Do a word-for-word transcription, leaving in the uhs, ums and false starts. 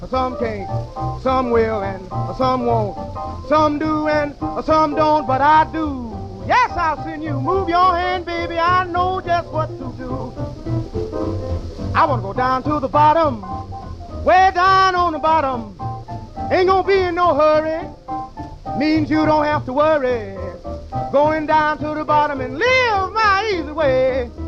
some can't, some will, and some won't. Some do and some don't, but I do. Yes, I'll send you. Move your hand, baby. I know just what to do. I want to go down to the bottom, way down on the bottom. Ain't gonna be in no hurry. Means you don't have to worry. Going down to the bottom and live my easy way.